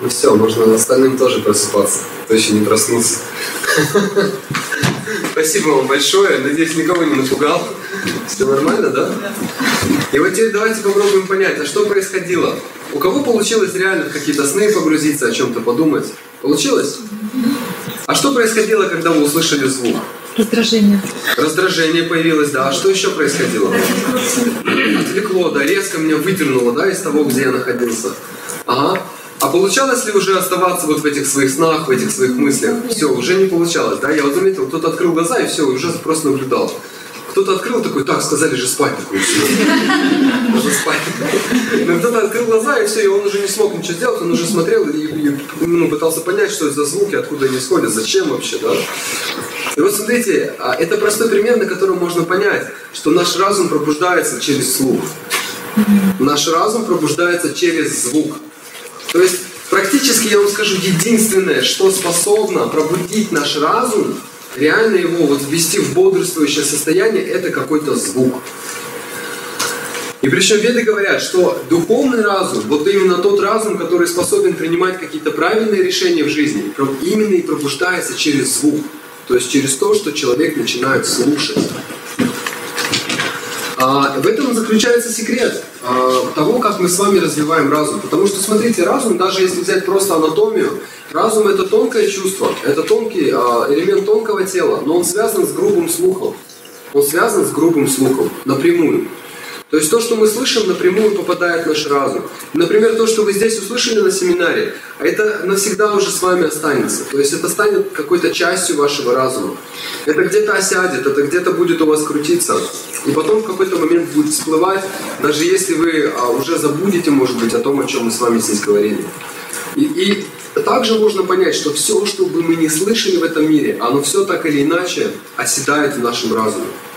Ну все, можно остальным тоже просыпаться, кто еще не проснулся. Спасибо вам большое, надеюсь, никого не напугал. Все нормально, да? И вот теперь давайте попробуем понять, а что происходило? У кого получилось реально в какие-то сны погрузиться, о чем-то подумать? Получилось? А что происходило, когда вы услышали звук? Раздражение. Раздражение появилось, да. А что еще происходило? Отвлекло, да, резко меня выдернуло, да, из того, где я находился. Ага. А получалось ли уже оставаться вот в этих своих снах, в этих своих мыслях? Все, уже не получалось, да? Я вот заметил, кто-то открыл глаза и все, уже просто наблюдал. Кто-то открыл такой, так, сказали же спать, такой, все. Можно спать. Но кто-то открыл глаза и все, и он уже не смог ничего сделать, он уже смотрел и пытался понять, что это за звуки, откуда они исходят, зачем вообще, да? И вот смотрите, это простой пример, на котором можно понять, что наш разум пробуждается через слух. Наш разум пробуждается через звук. То есть, практически, я вам скажу, единственное, что способно пробудить наш разум, реально его вот ввести в бодрствующее состояние, это какой-то звук. И причем веды говорят, что духовный разум, вот именно тот разум, который способен принимать какие-то правильные решения в жизни, именно и пробуждается через звук. То есть через то, что человек начинает слушать. В этом заключается секрет того, как мы с вами развиваем разум. Потому что, смотрите, разум, даже если взять просто анатомию, разум — это тонкое чувство, это тонкий элемент тонкого тела, но он связан с грубым слухом. Он связан с грубым слухом напрямую. То есть то, что мы слышим, напрямую попадает в наш разум. Например, то, что вы здесь услышали на семинаре, это навсегда уже с вами останется. То есть это станет какой-то частью вашего разума. Это где-то осядет, это где-то будет у вас крутиться. И потом в какой-то момент будет всплывать, даже если вы уже забудете, может быть, о том, о чем мы с вами здесь говорили. И также можно понять, что все, что бы мы ни слышали в этом мире, оно все так или иначе оседает в нашем разуме.